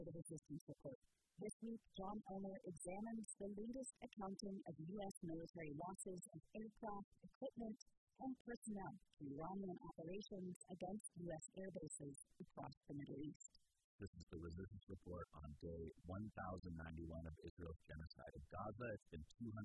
for the resistance report. This week, John Elmer examines the latest accounting of U.S. military losses of aircraft, equipment, and personnel to Iranian operations against U.S. air bases across the Middle East. This is the Resistance Report on day 1091 of Israel's genocide in Gaza. It's been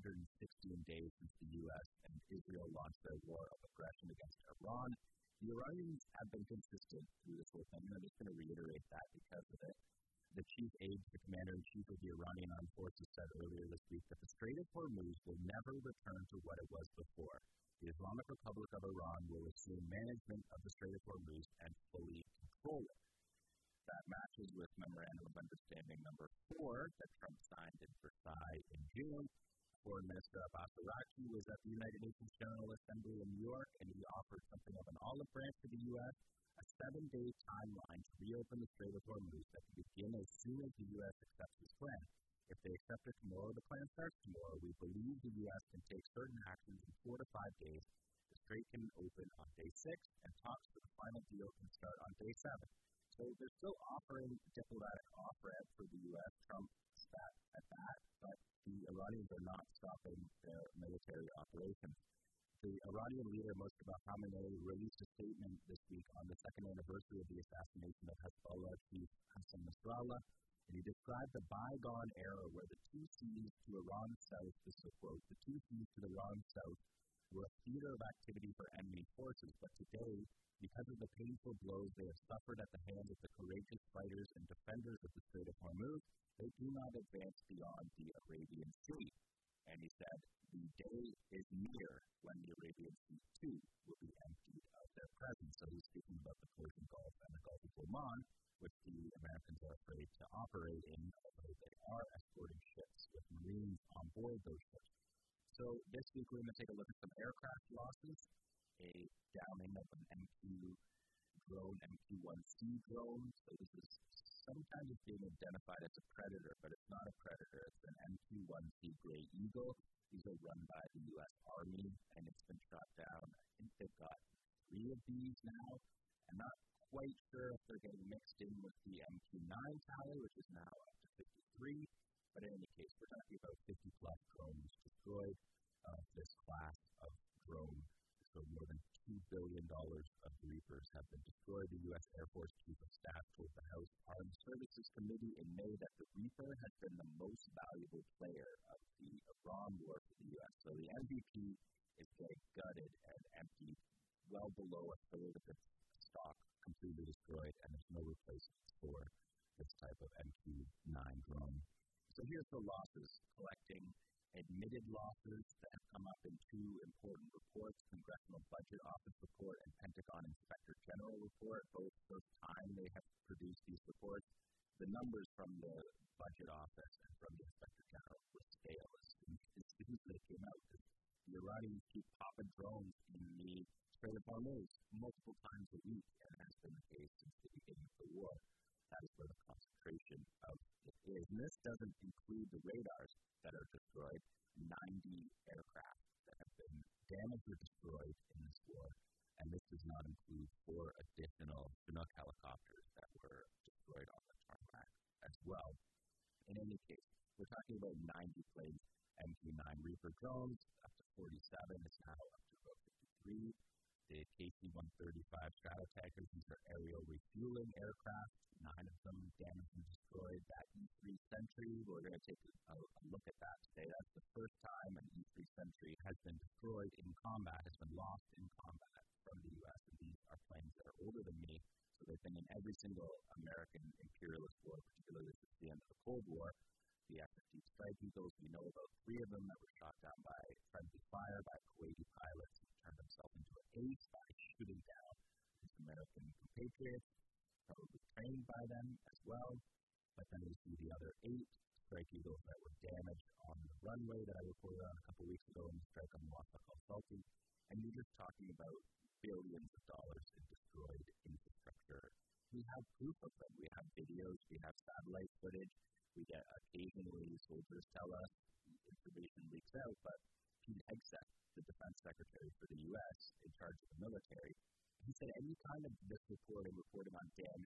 216 days since the U.S. and Israel launched their war of aggression against Iran. The Iranians have been consistent through this whole thing, and I'm just going to reiterate that because of it. The chief aide to the commander-in-chief of the Iranian Armed Forces said earlier this week that the Strait of Hormuz will never return to what it was before. The Islamic Republic of Iran will assume management of the Strait of Hormuz and fully control it. That matches with Memorandum of Understanding number 4 that Trump signed in Versailles in June. Foreign Minister Abbas Araqchi was at the United Nations General Assembly in New York, and he offered something of an olive branch to the U.S., a 7-day timeline to reopen the Strait of Hormuz that can begin as soon as the U.S. accepts this plan. If they accept it tomorrow, the plan starts tomorrow. We believe the U.S. can take certain actions in 4 to 5 days. The strait can open on day 6, and talks for the final deal can start on day 7. So they're still offering diplomatic off-ramp for the U.S. Trump spat at that, but the Iranians are not stopping their military operations. The Iranian leader, Mossadegh Khamenei, released a statement this week on the second anniversary of the assassination of Hezbollah chief Hassan Nasrallah, and he described the bygone era where the two seas to Iran's south, this is a quote, the two seas to Iran's south were a theater of activity for enemy forces, but today, because of the painful blows they have suffered at the hands of the courageous fighters and defenders of the Strait of Hormuz, they do not advance beyond the Arabian Sea. And he said, the day is near when the Arabian Sea, too, will be emptied of their presence. So he's speaking about the Persian Gulf and the Gulf of Oman, which the Americans are afraid to operate in, although they are escorting ships with Marines on board those ships. So this week we're going to take a look at some aircraft losses, a downing of an MQ drone, MQ-1C drone. So this is sometimes it's being identified as a Predator, but it's not a Predator. It's an MQ-1C Gray Eagle. These are run by the U.S. Army, and it's been shot down. I think they've got 3 of these now. I'm not quite sure if they're getting mixed in with the MQ-9 tally, which is now up to 53. But in any case, we're talking about 50-plus drones destroyed of this class of drone. So more than $2 billion of Reapers have been destroyed. The U.S. Air Force Chief of Staff told the House Armed Services Committee in May that the Reaper has been the most valuable player of the Iran war for the U.S. So the MVP is getting gutted and emptied, well below a third of its stock completely destroyed, and there's no replacement for this type of MQ-9 drone. So here's the losses, collecting admitted losses that have come up in 2 important reports, Congressional Budget Office report and Pentagon Inspector General report, both first time they have produced these reports. The numbers from the Budget Office and from the Inspector General were stale as soon as they came out. The Iranians keep popping drones in the Strait of Hormuz multiple times a week, and has been the case since the beginning of the war. That is where the concentration of it is. And this doesn't include the radars that are destroyed, 90 aircraft that have been damaged or destroyed in this war. And this does not include 4 additional Chinook helicopters that were destroyed on the tarmac as well. In any case, we're talking about 90 planes, MQ-9 Reaper drones, up to 47, it's now up to about 53. The KC-135 Stratotankers, these are aerial refueling aircraft, 9 of them damaged and destroyed. That E-3 Sentry, we're going to take a look at that today. That's the first time an E-3 Sentry has been destroyed in combat, has been lost in combat from the U.S. And these are planes that are older than me, so they've been in every single American imperialist war, particularly since the end of the Cold War. The F-15 Strike Eagles, we know about 3 of them that were shot down by friendly fire by Kuwaiti pilots who turned themselves into an ace by shooting down these American compatriots, probably trained by them as well. But then we see the other 8 Strike Eagles that were damaged on the runway that I reported on a couple weeks ago in the strike on Wasaq al-Salti. And you're just talking about billions of dollars in destroyed infrastructure. We have proof of them. We have videos, we have satellite footage. We get occasionally soldiers tell us information leaks out, but Pete Hegseth, the defense secretary for the U.S. in charge of the military, he said any kind of this reporting on damage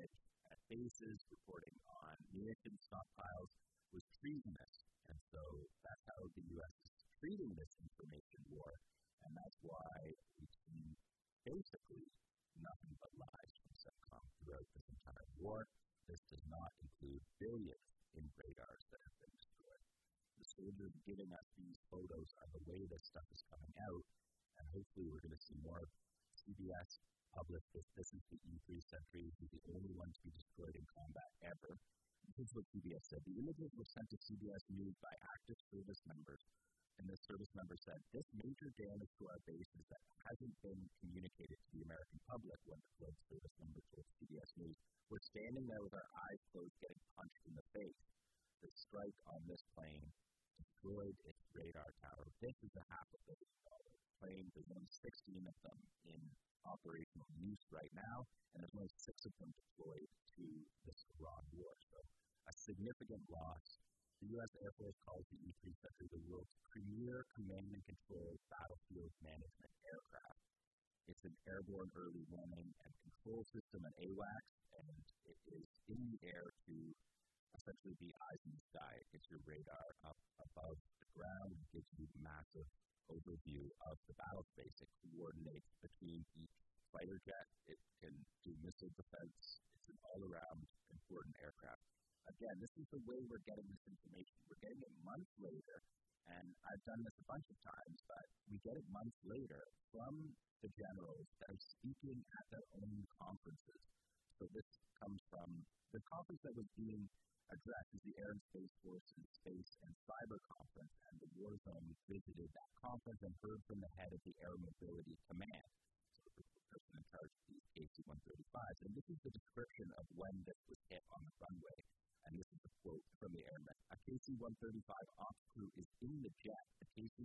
at bases, reporting on munitions stockpiles was treasonous. And so that's how the U.S. is treating this information war, and that's why we've seen basically nothing but lies from CENTCOM throughout this entire war. This does not include billions in radars that have been destroyed. The soldiers giving us these photos are the way this stuff is coming out, and hopefully we're going to see more. CBS published this. This is the E-3 Sentry. He's the only one to be destroyed in combat ever. This is what CBS said. The images were sent to CBS News by active service members, and the service member said, "This major damage to our bases that hasn't been communicated to the American public," when the flood service member told CBS News. "We're standing there with our eyes closed getting punched in the face. The strike on this plane destroyed its radar tower. This is a $500 million plane. There's only 16 of them in operational use right now, and there's only 6 of them deployed to this Iran war. So a significant loss. The U.S. Air Force calls the E-3 Sentry the world's premier command and control battlefield management aircraft. It's an airborne early warning and control system, an AWACS, and it is in the air to essentially be eyes in the sky. It gets your radar up above the ground, it gives you massive overview of the battle space. It coordinates between each fighter jet. It can do missile defense. It's an all-around important aircraft. Again, this is the way we're getting this information. We're getting it months later, and I've done this a bunch of times, but we get it months later from the generals that are speaking at their own conferences. So this comes from the conference that was being addressed is the Air and Space Forces Space and Cyber Conference, and the War Zone visited that conference and heard from the head of the Air Mobility Command, so the person in charge of these KC-135s. And this is the description of when this was hit on the runway, and this is the quote from the airman. "A KC-135 ops crew is in the jet. The KC